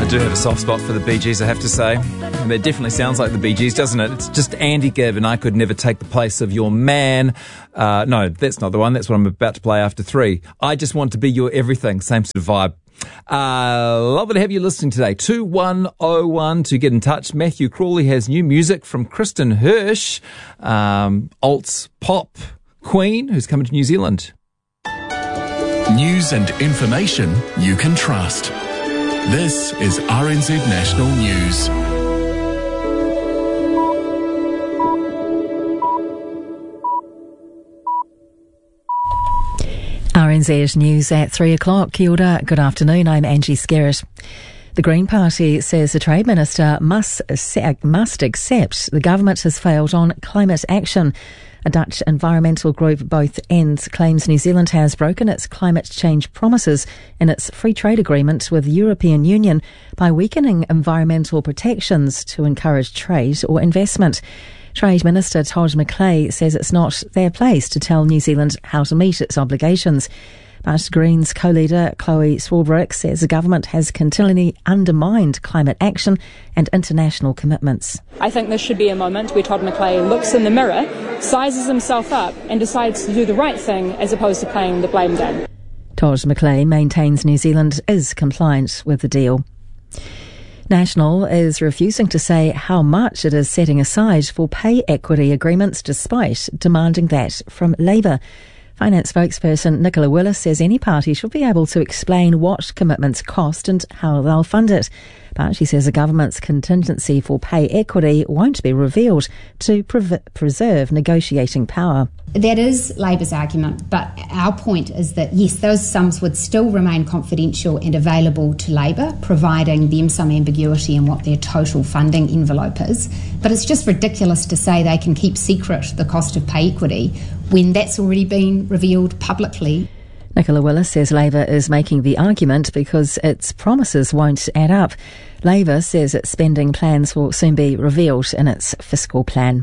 do have a soft spot for the Bee Gees, I have to say. And it definitely sounds like the Bee Gees, doesn't it? It's just Andy Gibb and I Could Never Take the Place of Your Man. No, that's not the one. That's what I'm about to play after 3. I Just Want to Be Your Everything. Same sort of vibe. Lovely to have you listening today. 2101 to get in touch. Matthew Crawley has new music from Kristen Hirsch, Alt's Pop Queen, who's coming to New Zealand. News and information you can trust. This is RNZ National News. RNZ News at 3 o'clock. Kia ora. Good afternoon. I'm Angie Skerritt. The Green Party says the Trade Minister must accept the government has failed on climate action. A Dutch environmental group, Both Ends, claims New Zealand has broken its climate change promises in its free trade agreement with the European Union by weakening environmental protections to encourage trade or investment. Trade Minister Todd McClay says it's not their place to tell New Zealand how to meet its obligations. But Greens co-leader Chloe Swarbrick says the government has continually undermined climate action and international commitments. I think this should be a moment where Todd McClay looks in the mirror, sizes himself up and decides to do the right thing as opposed to playing the blame game. Todd McClay maintains New Zealand is compliant with the deal. National is refusing to say how much it is setting aside for pay equity agreements despite demanding that from Labour. Finance spokesperson Nicola Willis says any party should be able to explain what commitments cost and how they'll fund it. But she says the government's contingency for pay equity won't be revealed to preserve negotiating power. That is Labour's argument, but our point is that, yes, those sums would still remain confidential and available to Labour, providing them some ambiguity in what their total funding envelope is. But it's just ridiculous to say they can keep secret the cost of pay equity when that's already been revealed publicly. Nicola Willis says Labour is making the argument because its promises won't add up. Labour says its spending plans will soon be revealed in its fiscal plan.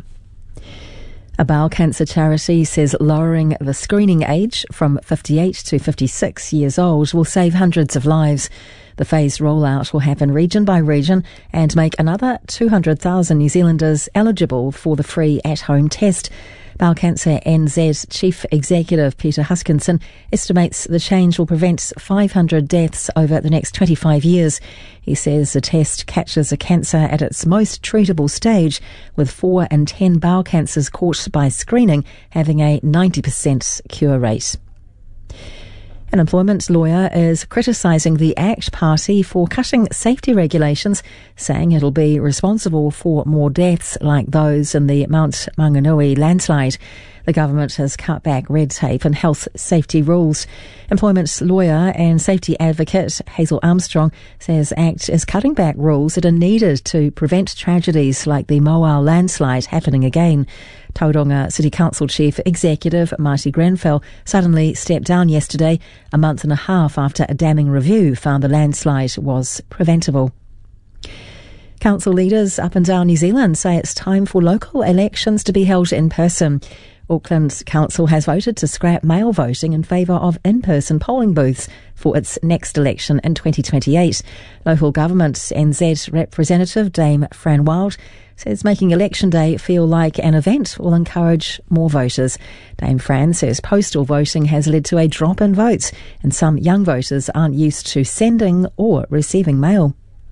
A bowel cancer charity says lowering the screening age from 58 to 56 years old will save hundreds of lives. The phased rollout will happen region by region and make another 200,000 New Zealanders eligible for the free at-home test. Bowel Cancer NZ Chief Executive Peter Huskinson estimates the change will prevent 500 deaths over the next 25 years. He says the test catches a cancer at its most treatable stage, with 4 in 10 bowel cancers caught by screening having a 90% cure rate. An employment lawyer is criticising the ACT Party for cutting safety regulations, saying it'll be responsible for more deaths like those in the Mount Maunganui landslide. The government has cut back red tape and health safety rules. Employment lawyer and safety advocate Hazel Armstrong says ACT is cutting back rules that are needed to prevent tragedies like the Moao landslide happening again. Tauranga City Council Chief Executive Marty Grenfell suddenly stepped down yesterday, a month and a half after a damning review found the landslide was preventable. Council leaders up and down New Zealand say it's time for local elections to be held in person. Auckland Council has voted to scrap mail voting in favour of in-person polling booths for its next election in 2028. Local Government NZ representative Dame Fran Wild says making election day feel like an event will encourage more voters. Dame Fran says postal voting has led to a drop in votes and some young voters aren't used to sending or receiving mail.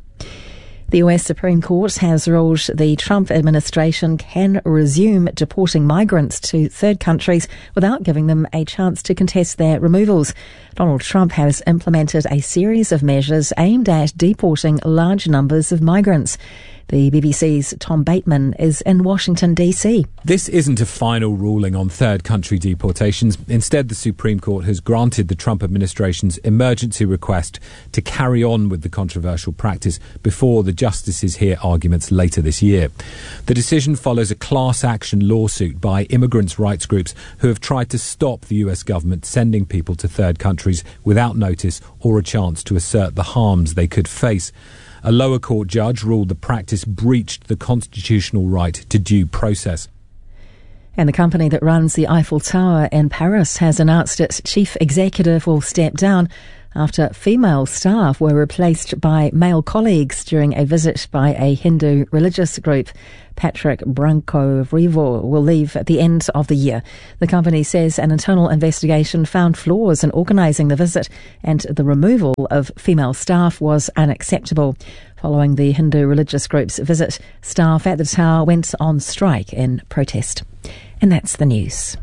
The US Supreme Court has ruled the Trump administration can resume deporting migrants to third countries without giving them a chance to contest their removals. Donald Trump has implemented a series of measures aimed at deporting large numbers of migrants. The BBC's Tom Bateman is in Washington, D.C. This isn't a final ruling on third country deportations. Instead, the Supreme Court has granted the Trump administration's emergency request to carry on with the controversial practice before the justices hear arguments later this year. The decision follows a class action lawsuit by immigrants' rights groups who have tried to stop the US government sending people to third countries without notice or a chance to assert the harms they could face. A lower court judge ruled the practice breached the constitutional right to due process. And the company that runs the Eiffel Tower in Paris has announced its chief executive will step down after female staff were replaced by male colleagues during a visit by a Hindu religious group. Patrick Branco-Rivo will leave at the end of the year. The company says an internal investigation found flaws in organising the visit and the removal of female staff was unacceptable. Following the Hindu religious group's visit, staff at the tower went on strike in protest. And that's the news.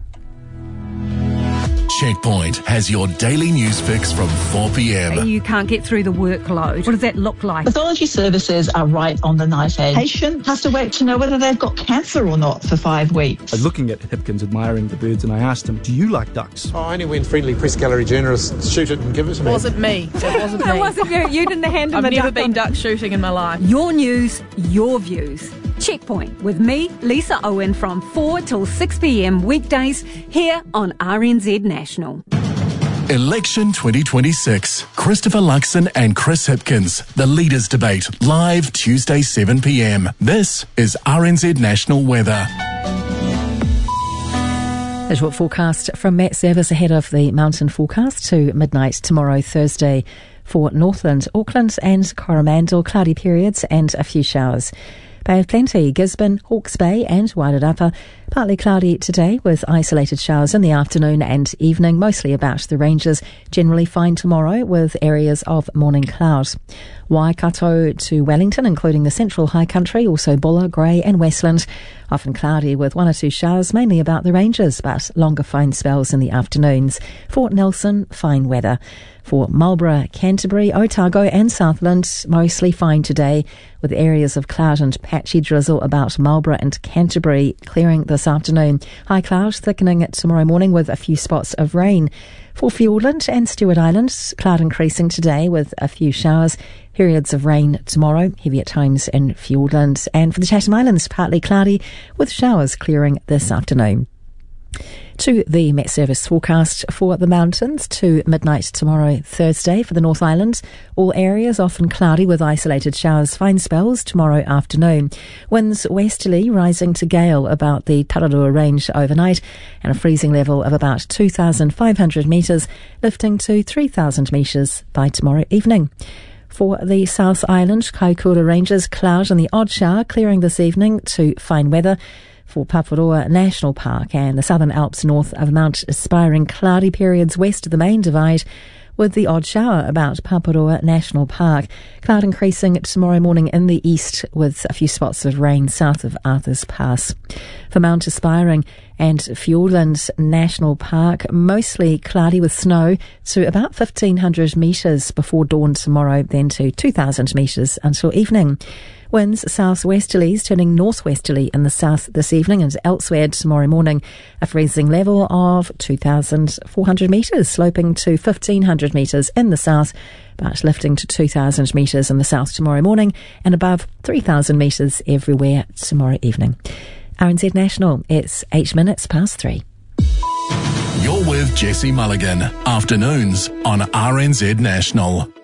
Checkpoint has your daily news fix from 4 p.m. You can't get through the workload. What does that look like? Pathology services are right on the knife edge. Patient has to wait to know whether they've got cancer or not for 5 weeks. I was looking at Hipkins admiring the birds, and I asked him, do you like ducks? Only when friendly press gallery journalists shoot it and give it to me. It wasn't me. It wasn't you. You didn't hand him I've never been duck shooting in my life. Your news, your views. Checkpoint with me, Lisa Owen, from 4 till 6 p.m. weekdays here on RNZ National. Election 2026. Christopher Luxon and Chris Hipkins. The Leaders Debate. Live Tuesday 7 p.m. This is RNZ National Weather. Visual forecast from Met Service ahead of the mountain forecast to midnight tomorrow, Thursday. For Northland, Auckland and Coromandel, cloudy periods and a few showers. Bay of Plenty, Gisborne, Hawke's Bay and Wairarapa. Partly cloudy today with isolated showers in the afternoon and evening, mostly about the ranges. Generally fine tomorrow with areas of morning clouds. Waikato to Wellington, including the central high country, also Bulla, Grey and Westland. Often cloudy with 1 or 2 showers, mainly about the ranges, but longer fine spells in the afternoons. Fort Nelson, fine weather. For Marlborough, Canterbury, Otago and Southland, mostly fine today, with areas of cloud and patchy drizzle about Marlborough and Canterbury, clearing this afternoon. High cloud thickening tomorrow morning with a few spots of rain. For Fiordland and Stewart Islands, cloud increasing today with a few showers. Periods of rain tomorrow, heavy at times in Fiordland. And for the Chatham Islands, partly cloudy with showers clearing this afternoon. To the Met Service forecast for the mountains to midnight tomorrow, Thursday. For the North Island, all areas often cloudy with isolated showers, fine spells tomorrow afternoon. Winds westerly rising to gale about the Tararua Range overnight and a freezing level of about 2,500 metres, lifting to 3,000 metres by tomorrow evening. For the South Island, Kaikoura Ranges, cloud and the odd shower clearing this evening to fine weather. For Paparoa National Park and the Southern Alps north of Mount Aspiring, cloudy periods west of the main divide with the odd shower about Paparoa National Park. Cloud increasing tomorrow morning in the east with a few spots of rain south of Arthur's Pass. For Mount Aspiring and Fiordland National Park, mostly cloudy with snow to about 1,500 metres before dawn tomorrow, then to 2,000 metres until evening. Winds southwesterlies turning northwesterly in the south this evening and elsewhere tomorrow morning. A freezing level of 2,400 metres, sloping to 1,500 metres in the south, but lifting to 2,000 metres in the south tomorrow morning and above 3,000 metres everywhere tomorrow evening. RNZ National, it's 8 minutes past 3. You're with Jesse Mulligan. Afternoons on RNZ National.